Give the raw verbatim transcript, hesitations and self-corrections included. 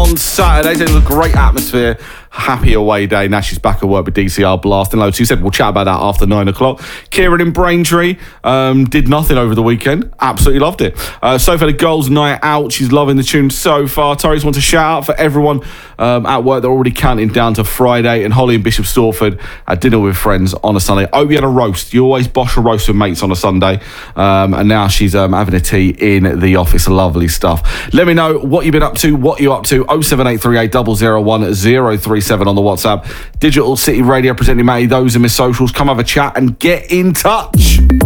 on Saturday. It was a great atmosphere. Happy away day. Now she's back at work with D C R blasting loads. She said we'll chat about that after nine o'clock. Kieran in Braintree um, did nothing over the weekend. Absolutely loved it. Uh, so for the girls' night out, she's loving the tune so far. Tori's wants to shout out for everyone um, at work. They're already counting down to Friday. And Holly in Bishop Stortford at dinner with friends on a Sunday. Oh, we had a roast. You always bosh a roast with mates on a Sunday. Um, and now she's um, having a tea in the office. Lovely stuff. Let me know what you've been up to, what you're up to. oh seven eight three eight zero zero one zero three seven on the WhatsApp. Digital City Radio presenting Matty. Those are my socials. Come have a chat and get in touch.